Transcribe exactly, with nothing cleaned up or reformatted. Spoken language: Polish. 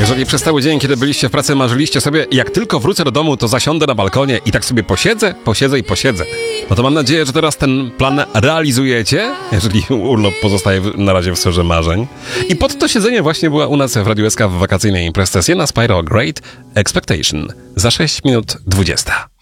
Jeżeli przez cały dzień, kiedy byliście w pracy, marzyliście sobie, jak tylko wrócę do domu, to zasiądę na balkonie i tak sobie posiedzę, posiedzę i posiedzę, no to mam nadzieję, że teraz ten plan realizujecie, jeżeli urlop pozostaje na razie w sferze marzeń. I pod to siedzenie właśnie była u nas w Radiu S K w wakacyjnej imprezie na Spyro Great Expectation za sześć minut dwadzieścia.